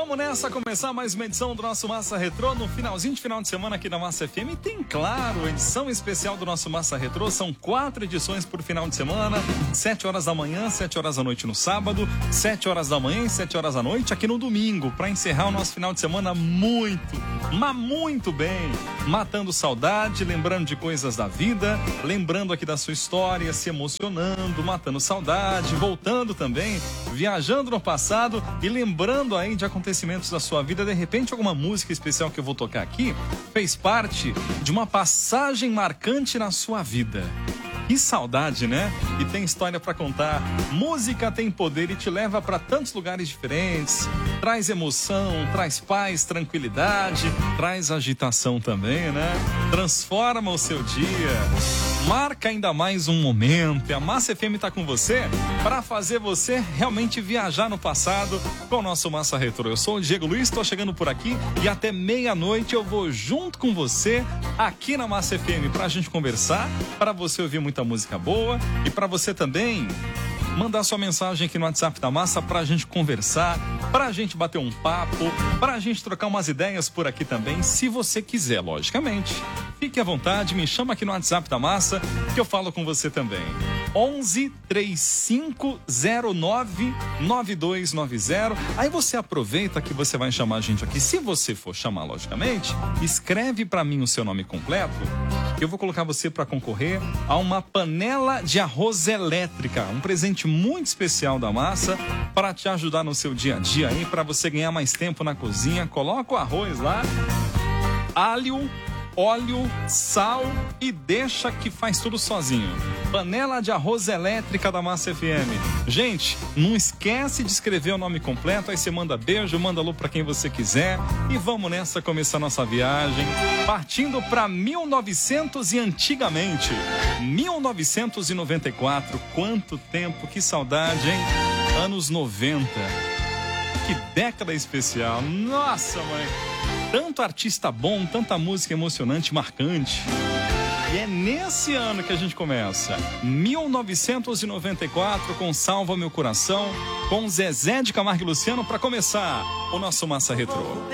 Vamos nessa, começar mais uma edição do nosso Massa Retrô no finalzinho de final de semana aqui na Massa FM. E tem, claro, edição especial do nosso Massa Retrô. São 4 edições por final de semana, 7 horas da manhã, 7 horas da noite no sábado, 7 horas da manhã e 7 horas da noite aqui no domingo, para encerrar o nosso final de semana muito bem, matando saudade, lembrando de coisas da vida, lembrando aqui da sua história, se emocionando, matando saudade, voltando também, viajando no passado e lembrando aí de acontecimentos da sua vida. De repente, alguma música especial que eu vou tocar aqui fez parte de uma passagem marcante na sua vida. Que saudade, né? E tem história pra contar. Música tem poder e te leva pra tantos lugares diferentes. Traz emoção, traz paz, tranquilidade, traz agitação também, né? Transforma o seu dia. Marca ainda mais um momento. E a Massa FM tá com você para fazer você realmente viajar no passado com o nosso Massa Retrô. Eu sou o Diego Luiz, tô chegando por aqui e até meia-noite eu vou junto com você aqui na Massa FM pra gente conversar, para você ouvir muita música boa e para você também mandar sua mensagem aqui no WhatsApp da Massa pra gente conversar, pra gente bater um papo, pra gente trocar umas ideias por aqui também, se você quiser, logicamente. Fique à vontade, me chama aqui no WhatsApp da Massa que eu falo com você também. 11 3509 9290. Aí você aproveita que você vai chamar a gente aqui. Se você for chamar, logicamente, escreve pra mim o seu nome completo. Eu vou colocar você para concorrer a uma panela de arroz elétrica, um presente muito especial da Massa para te ajudar no seu dia a dia aí, para você ganhar mais tempo na cozinha. Coloca o arroz lá, alho, óleo, sal e deixa que faz tudo sozinho. Panela de arroz elétrica da Massa FM. Gente, não esquece de escrever o nome completo, aí você manda beijo, manda alô pra quem você quiser e vamos nessa começar nossa viagem, partindo pra 1900 e antigamente, 1994, quanto tempo, que saudade, hein? Anos 90, que década especial, nossa mãe! Tanto artista bom, tanta música emocionante, marcante. E é nesse ano que a gente começa. 1994 com Salva Meu Coração, com Zezé de Camargo e Luciano para começar o nosso Massa Retrô.